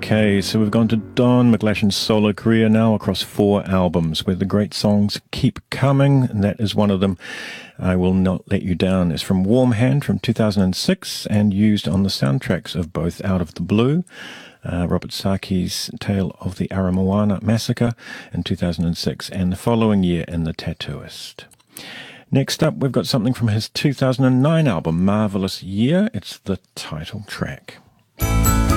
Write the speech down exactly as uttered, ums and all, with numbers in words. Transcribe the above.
Okay, so we've gone to Don McGlashan's solo career now across four albums where the great songs keep coming, and that is one of them. I Will Not Let You Down is from Warm Hand from two thousand six and used on the soundtracks of both Out of the Blue, uh, Robert Saki's Tale of the Aramoana Massacre in two thousand six, and the following year in The Tattooist. Next up, we've got something from his two thousand nine album, Marvelous Year. It's the title track.